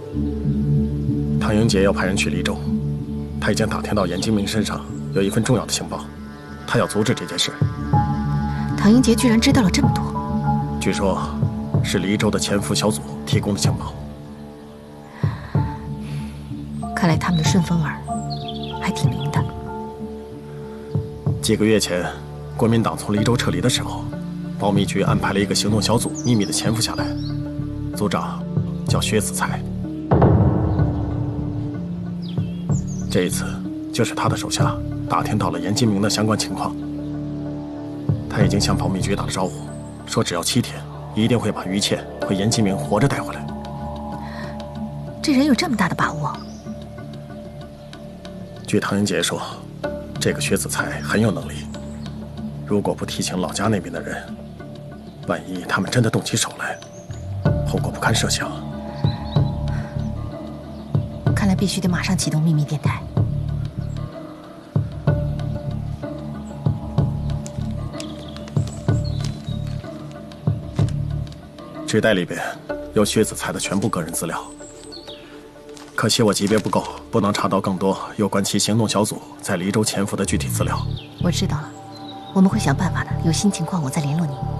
唐英杰要派人去黎州，他已经打听到严金明身上有一份重要的情报，他要阻止这件事。 唐英杰居然知道了这么多， 据说，是黎州的潜伏小组提供的情报。 看来他们的顺风耳还挺灵的。 几个月前，国民党从黎州撤离的时候，保密局安排了一个行动小组秘密的潜伏下来，组长叫薛子才。这一次，就是他的手下打听到了严金明的相关情况。他已经向保密局打了招呼，说只要7天，一定会把于倩和严金明活着带回来。 这人有这么大的把握？ 据唐英杰说，这个薛子才很有能力。如果不提醒老家那边的人，万一他们真的动起手来，后果不堪设想。 看来必须得马上启动秘密电台。 纸袋里边有薛子才的全部个人资料。可惜我级别不够，不能查到更多有关其行动小组在黎州潜伏的具体资料。 我知道了，我们会想办法的。有新情况我再联络你。